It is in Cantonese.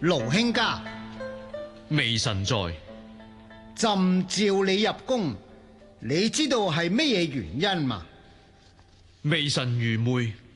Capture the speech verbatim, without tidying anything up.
盧卿家， 微臣在。 朕召你入宮，你知道係乜嘢原因嘛？ 微臣愚昧。